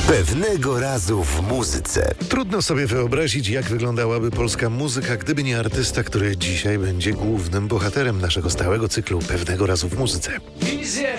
Pewnego razu w muzyce. Trudno sobie wyobrazić, jak wyglądałaby polska muzyka, gdyby nie artysta, który dzisiaj będzie głównym bohaterem naszego stałego cyklu Pewnego razu w muzyce. Wizje